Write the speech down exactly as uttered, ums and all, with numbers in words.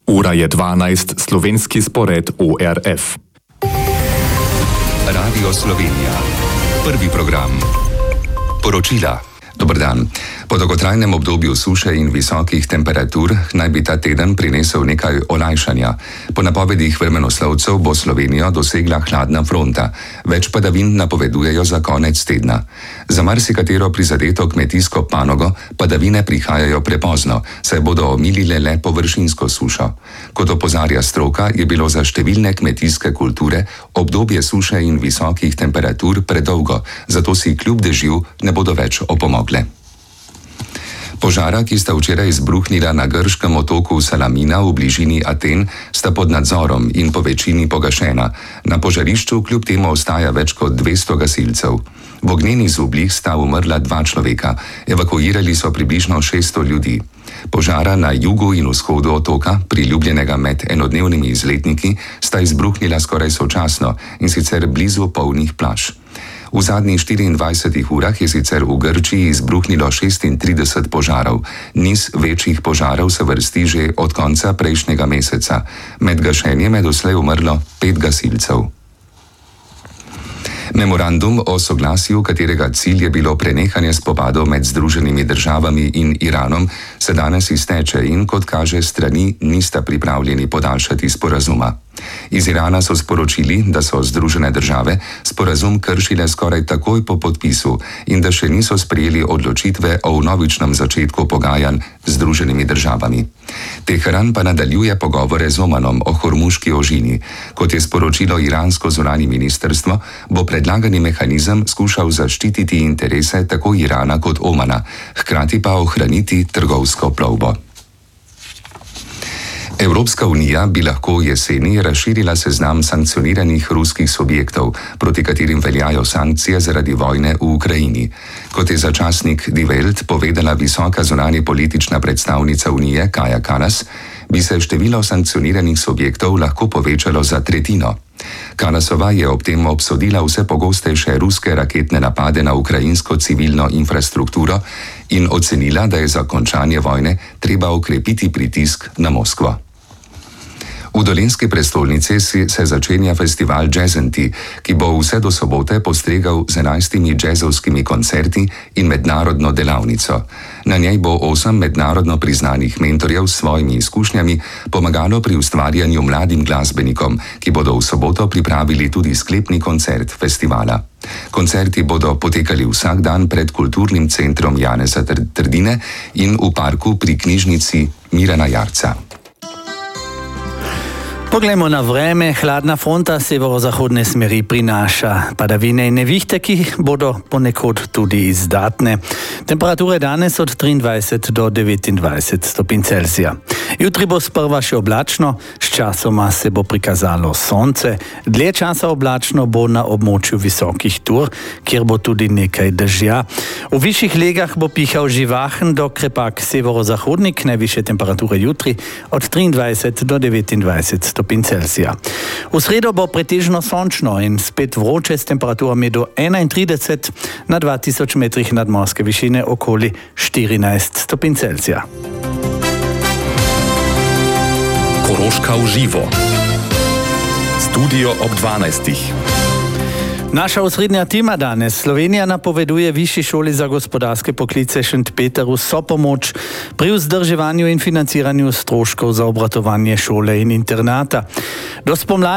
Ura je dvanajst, slovenski spored O R F. Radio Slovenija. Prvi program. Poročila. Dober dan. Po dolgotrajnem obdobju suše in visokih temperatur naj bi ta teden prinesel nekaj olajšanja. Po napovedih vremenoslovcev bo Slovenijo dosegla hladna fronta. Več padavin napovedujejo za konec tedna. Za marsikatero prizadeto kmetijsko panogo padavine prihajajo prepozno, saj bodo omilile le površinsko sušo. Kot opozarja stroka, je bilo za številne kmetijske kulture obdobje suše in visokih temperatur predolgo, zato si kljub dežju ne bodo več opomogle. Požara, ki sta včeraj izbruhnila na grškem otoku Salamina v bližini Aten, sta pod nadzorom in po večini pogašena. Na požarišču kljub temu ostaja več kot dvesto gasilcev. V ognjenih zublih sta umrla dva človeka, evakuirali so približno šeststo ljudi. Požara na jugu in vzhodu otoka, priljubljenega med enodnevnimi izletniki, sta izbruhnila skoraj sočasno in sicer blizu polnih plaž. V zadnjih štiriindvajsetih urah je sicer v Grčiji izbruhnilo šestintrideset požarov. Niz večjih požarov se vrsti že od konca prejšnjega meseca. Med gašenjem je doslej umrlo pet gasilcev. Memorandum o soglasju, katerega cilj je bilo prenehanje spopadov med Združenimi državami in Iranom, se danes izteče in, kot kaže, strani nista pripravljeni podaljšati sporazuma. Iz Irana so sporočili, da so Združene države sporazum kršile skoraj takoj po podpisu in da še niso sprejeli odločitve o vnovičnem začetku pogajanj z Združenimi državami. Teheran pa nadaljuje pogovore z Omanom o Hormuški ožini. Kot je sporočilo iransko zunanje ministrstvo, bo predlagani mehanizem skušal zaščititi interese tako Irana kot Omana, hkrati pa ohraniti trgovsko plovbo. Evropska unija bi lahko jeseni razširila seznam sankcioniranih ruskih subjektov, proti katerim veljajo sankcije zaradi vojne v Ukrajini. Kot je za časnik Die Welt povedala visoka zunanje politična predstavnica unije Kaja Kallas, bi se število sankcioniranih subjektov lahko povečalo za tretjino. Kallasova je ob tem obsodila vse pogostejše ruske raketne napade na ukrajinsko civilno infrastrukturo in ocenila, da je za končanje vojne treba okrepiti pritisk na Moskvo. V dolenjski prestolnici se začenja festival Jazzenti, ki bo vse do sobote postregal z enajstimi jazzovskimi koncerti in mednarodno delavnico. Na njej bo osem mednarodno priznanih mentorjev s svojimi izkušnjami pomagalo pri ustvarjanju mladim glasbenikom, ki bodo v soboto pripravili tudi sklepni koncert festivala. Koncerti bodo potekali vsak dan pred kulturnim centrom Janeza Trdine in v parku pri knjižnici Mirana Jarca. Poglejmo na vreme. Hladna fronta severozahodne smeri prinaša padavine in nevihte, ki bodo ponekod tudi izdatne. Temperature danes od triindvajset do devetindvajset stopinj Celzija. Jutri bo sprva še oblačno, s časoma se bo prikazalo sonce. Dlje časa oblačno bo na območju visokih tur, kjer bo tudi nekaj dežja. V višjih legah bo pihal živahen do krepak severozahodnik, najvišje temperature jutri od triindvajset do devetindvajset stopinj Celzija. V sredo bo pretežno sončno in spet vroče s temperaturami do enaintrideset, na dva tisoč metrih nadmorske višine okoli štirinajst stopinj Celzija. Koroška v živo. Studio ob dvanajstih. Naša osrednja tema danes. Slovenija napoveduje Višji šoli za gospodarske poklice Šentpeter vso pomoč pri vzdrževanju in financiranju stroškov za obratovanje šole in internata. Do spomladi